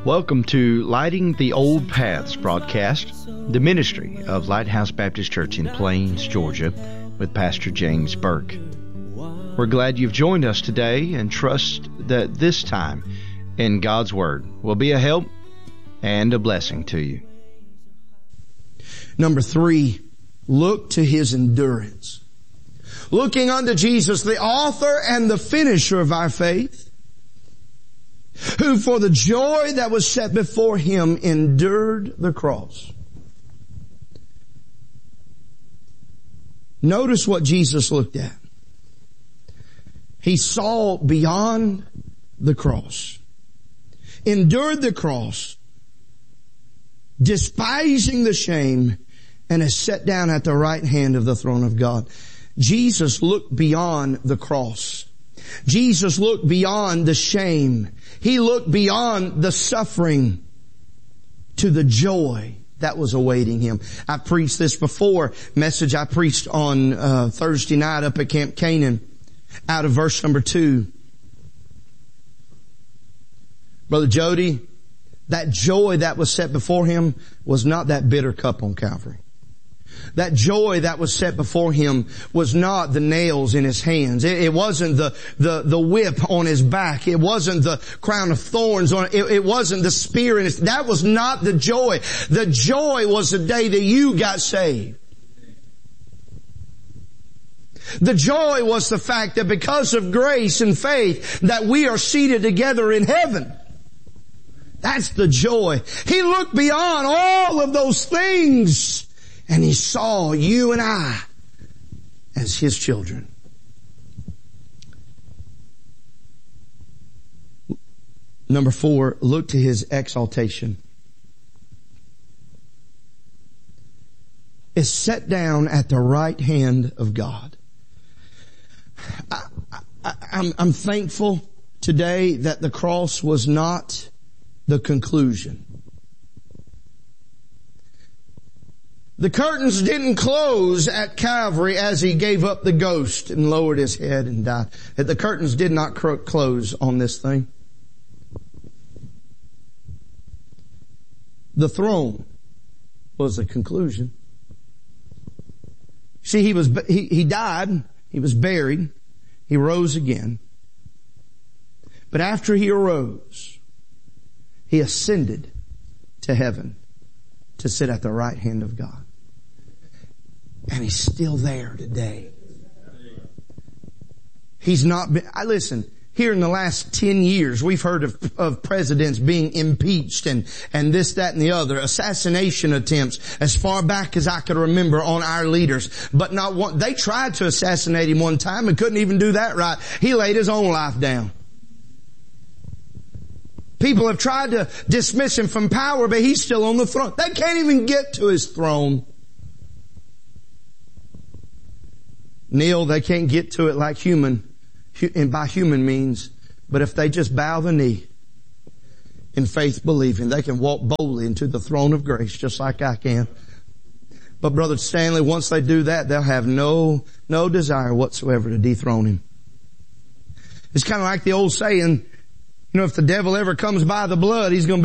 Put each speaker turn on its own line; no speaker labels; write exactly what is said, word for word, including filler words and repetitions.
Welcome to Lighting the Old Paths broadcast, the ministry of Lighthouse Baptist Church in Plains, Georgia, with Pastor James Burke. We're glad you've joined us today and trust that this time in God's Word will be a help and a blessing to you.
Number three, look to His endurance. Looking unto Jesus, the author and the finisher of our faith, who for the joy that was set before Him endured the cross. Notice what Jesus looked at. He saw beyond the cross, endured the cross, despising the shame, and is set down at the right hand of the throne of God. Jesus looked beyond the cross. Jesus looked beyond the shame. He looked beyond the suffering to the joy that was awaiting Him. I preached this before, message I preached on uh, Thursday night up at Camp Canaan, out of verse number two. Brother Jody, that joy that was set before Him was not that bitter cup on Calvary. That joy that was set before Him was not the nails in His hands. It, it wasn't the, the, the whip on His back. It wasn't the crown of thorns on it. It, it wasn't the spear in His, that was not the joy. The joy was the day that you got saved. The joy was the fact that because of grace and faith that we are seated together in heaven. That's the joy. He looked beyond all of those things and He saw you and I as His children. Number four, look to His exaltation. Is set down at the right hand of God. I, I, I'm, I'm thankful today that the cross was not the conclusion. The curtains didn't close at Calvary as He gave up the ghost and lowered His head and died. The curtains did not close on this thing. The throne was the conclusion. See, he was, he, he died, He was buried, He rose again. But after He arose, He ascended to heaven to sit at the right hand of God. And He's still there today. He's not been, I listen, here in the last ten years, we've heard of, of presidents being impeached and, and this, that, and the other. Assassination attempts as far back as I could remember on our leaders. But not one, they tried to assassinate him one time and couldn't even do that right. He laid his own life down. People have tried to dismiss him from power, but he's still on the throne. They can't even get to his throne. Neil, they can't get to it like human, and by human means. But if they just bow the knee in faith believing, they can walk boldly into the throne of grace just like I can. But Brother Stanley, once they do that, they'll have no, no desire whatsoever to dethrone Him. It's kind of like the old saying, you know, if the devil ever comes by the blood, he's going to